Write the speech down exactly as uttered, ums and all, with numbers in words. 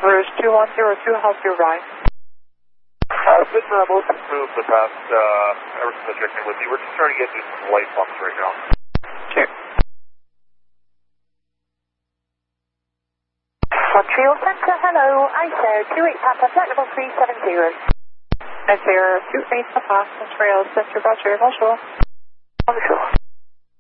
Rouge two one zero two, how's your ride? Uh, been uh, mostly smooth the past, uh, ever since I checked in with you. We're just trying to get through some light bumps right now. Sure. Montreal Centre, hello, I S A R two eight Papa, flight level three seven zero. I S A R two eight Papa, Montreal Centre, Roger, bonjour. Bonjour.